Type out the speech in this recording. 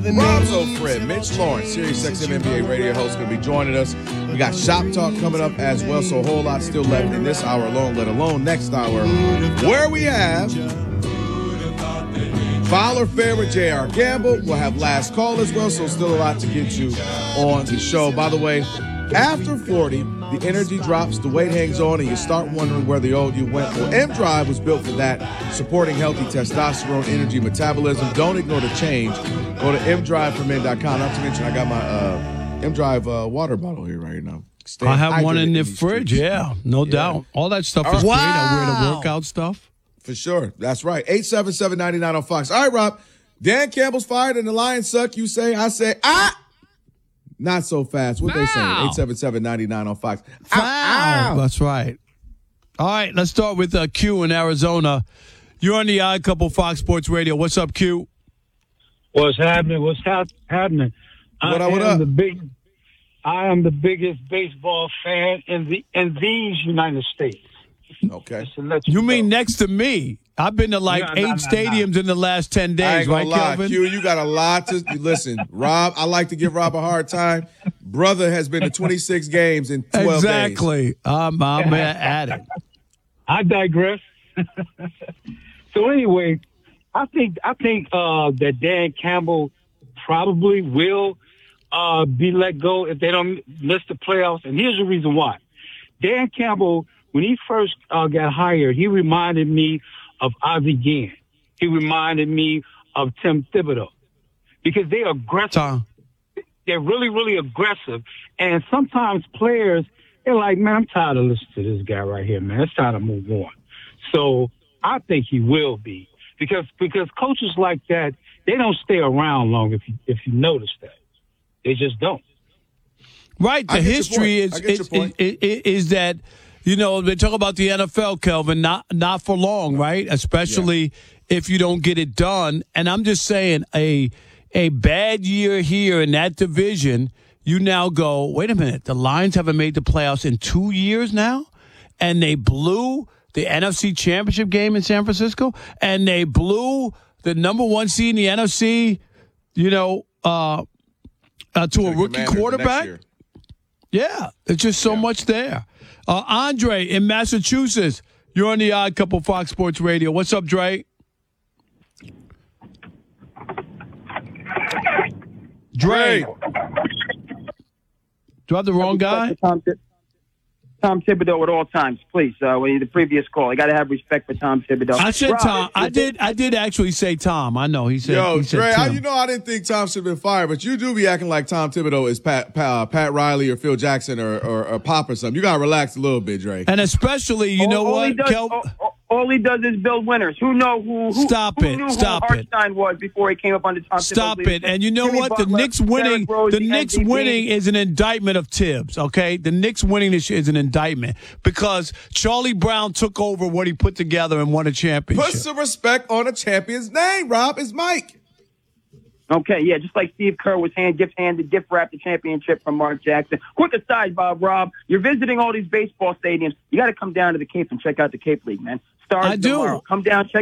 Rob's old friend, Mitch Lawrence, SiriusXM NBA radio host, going to be joining us. We got Shop Talk coming up as well, so a whole lot still left in this hour alone, let alone next hour, where we have Fowler Fair with J.R. Gamble. We'll have last call as well, so still a lot to get to on the show. By the way, after 40, the energy drops, the weight hangs on, and you start wondering where the old you went. Well, M-Drive was built for that, supporting healthy testosterone, energy, metabolism. Don't ignore the change. Go to mdriveformen.com. Not to mention, I got my M-Drive water bottle here right now. I have one in the fridge, no doubt. All that stuff is great. I wear the workout stuff. For sure. That's right. 877-99 on Fox. All right, Rob. Dan Campbell's fired and the Lions suck. You say, I say, not so fast. What they saying? 877-99 on Fox. Ow. That's right. All right, let's start with Q in Arizona. You're on the Odd Couple Fox Sports Radio. What's up, Q? What's happening? What's happening? What up? I am the biggest baseball fan in these United States. Okay. You mean next to me? I've been to eight stadiums in the last 10 days, I ain't gonna right, lie, Kelvin? Q, you got a lot to listen. Rob, I like to give Rob a hard time. Brother has been to 26 games in 12 days. Exactly. I'm at it. I digress. So anyway, I think that Dan Campbell probably will be let go if they don't miss the playoffs. And here's the reason why. Dan Campbell, when he first got hired, he reminded me of Ozzie Guillen. He reminded me of Tim Thibodeau because they're aggressive. They're really, really aggressive. And sometimes players, they're like, man, I'm tired of listening to this guy right here, man. It's time to move on. So I think he will be because coaches like that, they don't stay around long if you notice that. They just don't. Right. The history is that, you know, they talk about the NFL, Kelvin, not for long, right? Especially if you don't get it done. And I'm just saying a bad year here in that division, you now go, wait a minute, the Lions haven't made the playoffs in 2 years now, and they blew the NFC Championship game in San Francisco, and they blew the number one seed in the NFC, you know, to a rookie quarterback. Yeah, there's just so much there. Andre in Massachusetts, you're on the Odd Couple Fox Sports Radio. What's up, Dre? Dre. Do I have the wrong guy? Tom Thibodeau at all times, please. The previous call, I got to have respect for Tom Thibodeau. I said Tom. I did actually say Tom. I know he said. Yo, he said Dre, Tim. I didn't think Tom should have been fired, but you do be acting like Tom Thibodeau is Pat Riley or Phil Jackson or Pop or something. You got to relax a little bit, Dre. And especially, you know what, all he does is build winners. Who knew who Hartstein was before he came up on the top? Stop it. And you know what? The Knicks winning is an indictment of Tibbs, okay? The Knicks winning this year is an indictment because Charlie Brown took over what he put together and won a championship. Put some respect on a champion's name, Rob. It's Mike. Okay, yeah, just like Steve Kerr was gift wrapped the championship from Mark Jackson. Quick aside, Rob, you're visiting all these baseball stadiums. You got to come down to the Cape and check out the Cape League, man. Stars tomorrow. Come down, check